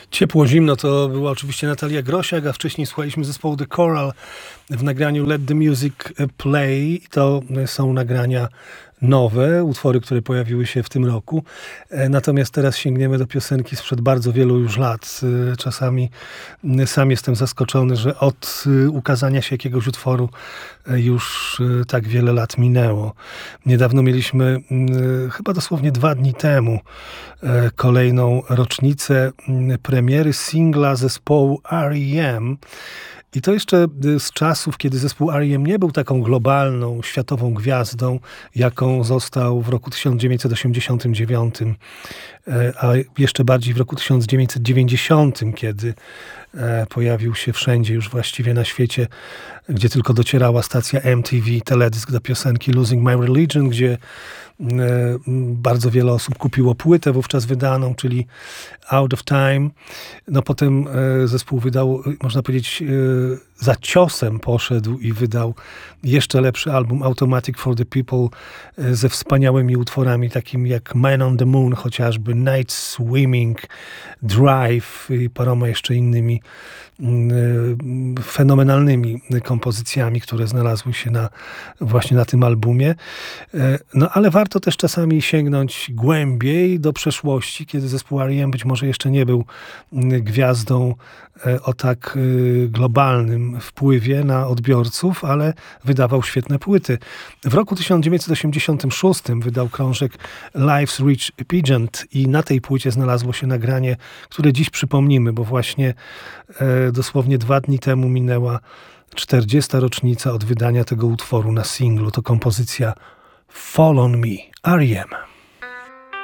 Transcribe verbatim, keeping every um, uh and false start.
Ciepło, zimno to była oczywiście Natalia Grosiak, a wcześniej słuchaliśmy zespołu The Coral w nagraniu Let the Music Play. To są nagrania nowe, utwory, które pojawiły się w tym roku. Natomiast teraz sięgniemy do piosenki sprzed bardzo wielu już lat. Czasami sam jestem zaskoczony, że od ukazania się jakiegoś utworu już tak wiele lat minęło. Niedawno mieliśmy, chyba dosłownie dwa dni temu, kolejną rocznicę premiery singla zespołu R E M. I to jeszcze z czasów, kiedy zespół R E M nie był taką globalną, światową gwiazdą, jaką został w roku tysiąc dziewięćset osiemdziesiątym dziewiątym, a jeszcze bardziej w roku tysiąc dziewięćset dziewięćdziesiątym, kiedy pojawił się wszędzie już właściwie na świecie, gdzie tylko docierała stacja M T V, teledysk do piosenki Losing My Religion, gdzie bardzo wiele osób kupiło płytę wówczas wydaną, czyli Out of Time. No potem zespół wydał, można powiedzieć, za ciosem poszedł i wydał jeszcze lepszy album Automatic for the People ze wspaniałymi utworami takimi jak Man on the Moon chociażby, Night Swimming, Drive i paroma jeszcze innymi fenomenalnymi kompozycjami, które znalazły się na, właśnie na tym albumie. No ale warto też czasami sięgnąć głębiej do przeszłości, kiedy zespół R E M być może jeszcze nie był gwiazdą o tak globalnym wpływie na odbiorców, ale wydawał świetne płyty. W roku tysiąc dziewięćset osiemdziesiątym szóstym wydał krążek Life's Rich Pageant i na tej płycie znalazło się nagranie, które dziś przypomnimy, bo właśnie e, dosłownie dwa dni temu minęła czterdziesta rocznica od wydania tego utworu na singlu. To kompozycja Fall on Me, R E M.